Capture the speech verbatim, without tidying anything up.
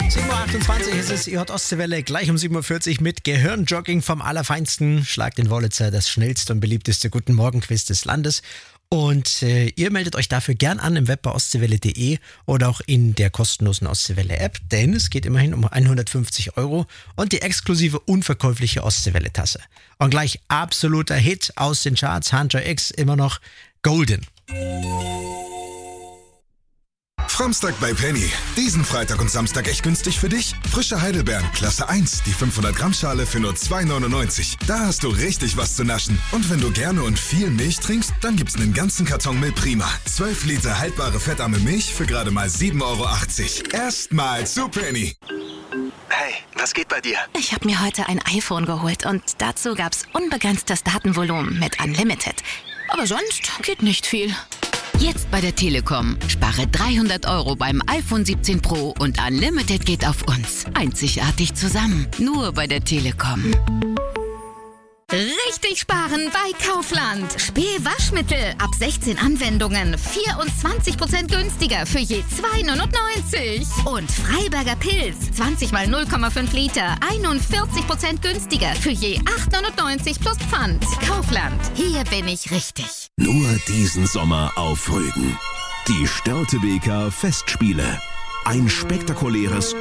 sieben Uhr achtundzwanzig ist es, ihr hört Ostseewelle gleich um sieben Uhr vierzig mit Gehirnjogging vom Allerfeinsten. Schlag den Wollitzer, das schnellste und beliebteste Guten Morgen-Quiz des Landes. Und äh, ihr meldet euch dafür gern an im Web bei ostseewelle punkt de oder auch in der kostenlosen Ostseewelle-App, denn es geht immerhin um hundertfünfzig Euro und die exklusive unverkäufliche Ostseewelle-Tasse. Und gleich absoluter Hit aus den Charts, Hunter X, immer noch Golden. Framstag bei Penny. Diesen Freitag und Samstag echt günstig für dich. Frische Heidelbeeren, Klasse eins, die fünfhundert Gramm Schale für nur zwei neunundneunzig. Da hast du richtig was zu naschen. Und wenn du gerne und viel Milch trinkst, dann gibt's einen ganzen Karton Milch Prima. zwölf Liter haltbare fettarme Milch für gerade mal sieben Euro achtzig. Erstmal zu Penny. Hey, was geht bei dir? Ich habe mir heute ein iPhone geholt und dazu gab's unbegrenztes Datenvolumen mit Unlimited. Aber sonst geht nicht viel. Jetzt bei der Telekom. Spare dreihundert Euro beim iPhone siebzehn Pro und Unlimited geht auf uns. Einzigartig zusammen. Nur bei der Telekom. Richtig sparen bei Kaufland. Spee-Waschmittel ab sechzehn Anwendungen. vierundzwanzig Prozent günstiger für je zwei neunundneunzig. Und Freiberger Pilz. zwanzig mal null Komma fünf Liter. einundvierzig Prozent günstiger für je acht neunundneunzig plus Pfand. Kaufland. Hier bin ich richtig. Nur diesen Sommer auf Rügen. Die Störtebeker Festspiele. Ein spektakuläres